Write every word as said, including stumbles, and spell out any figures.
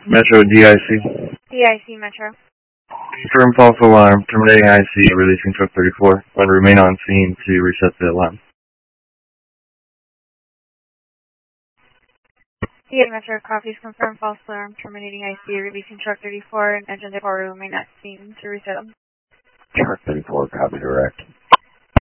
Metro D I C. D I C Metro. Confirm false alarm, terminating I C, releasing truck thirty-four. When remain on scene to reset the alarm. D I C Metro copies, confirm false alarm, terminating I C, releasing truck thirty-four, and engine thirty-four remain at scene to reset them. Truck thirty-four, copy direct.